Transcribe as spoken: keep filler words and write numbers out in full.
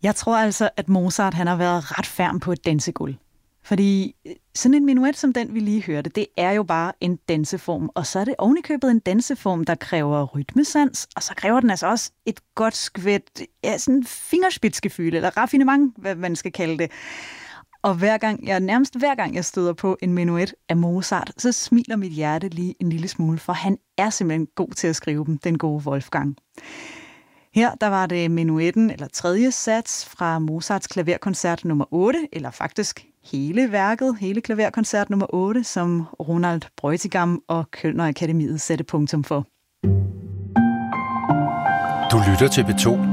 Jeg tror altså, at Mozart han har været ret færm på et dansegulv. Fordi sådan en menuet som den, vi lige hørte, det er jo bare en danseform. Og så er det ovenikøbet en danseform, der kræver rytmesans, og så kræver den altså også et godt skvæt, ja, sådan fingerspidsgefühl, eller raffinement, hvad man skal kalde det. Og hver gang, jeg, nærmest hver gang jeg støder på en menuet af Mozart, så smiler mit hjerte lige en lille smule, for han er simpelthen god til at skrive dem, den gode Wolfgang. Her der var det menuetten, eller tredje sats fra Mozarts klaverkoncert nummer otte, eller faktisk hele værket, hele klaverkoncert nummer otte, som Ronald Breutigam og Kölner Akademiet satte punktum for. Du lytter til B to.